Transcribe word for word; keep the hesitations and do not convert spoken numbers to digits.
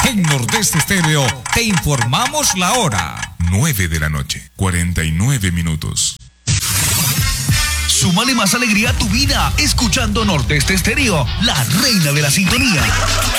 En Nordeste Estéreo te informamos la hora. nueve de la noche, cuarenta y nueve minutos. Súmale más alegría a tu vida escuchando Nordeste Estéreo, la reina de la sintonía.